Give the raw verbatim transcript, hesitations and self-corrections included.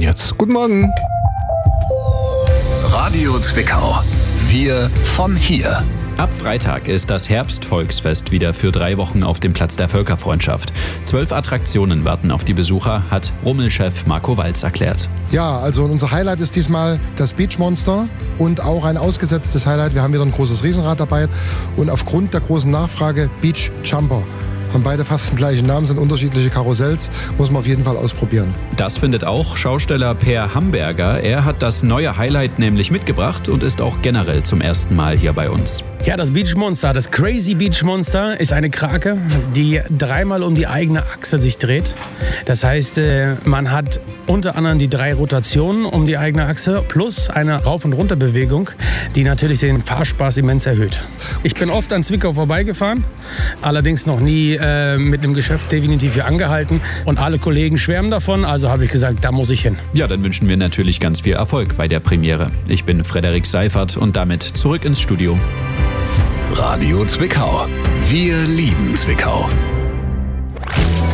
jetzt. Guten Morgen. Radio Zwickau. Wir von hier. Ab Freitag ist das Herbstvolksfest wieder für drei Wochen auf dem Platz der Völkerfreundschaft. Zwölf Attraktionen warten auf die Besucher, hat Rummelchef Marco Walz erklärt. Ja, also unser Highlight ist diesmal das Beach Monster und auch ein ausgesetztes Highlight. Wir haben wieder ein großes Riesenrad dabei und aufgrund der großen Nachfrage Beach Jumper. Haben beide fast den gleichen Namen, sind unterschiedliche Karussells, muss man auf jeden Fall ausprobieren. Das findet auch Schausteller Per Hamberger. Er hat das neue Highlight nämlich mitgebracht und ist auch generell zum ersten Mal hier bei uns. Ja, das Beach Monster, das Crazy Beach Monster ist eine Krake, die dreimal um die eigene Achse sich dreht. Das heißt, man hat unter anderem die drei Rotationen um die eigene Achse plus eine Rauf- und Runterbewegung, die natürlich den Fahrspaß immens erhöht. Ich bin oft an Zwickau vorbeigefahren, allerdings noch nie äh, mit einem Geschäft definitiv hier angehalten. Und alle Kollegen schwärmen davon, also habe ich gesagt, da muss ich hin. Ja, dann wünschen wir natürlich ganz viel Erfolg bei der Premiere. Ich bin Frederik Seifert und damit zurück ins Studio. Radio Zwickau. Wir lieben Zwickau.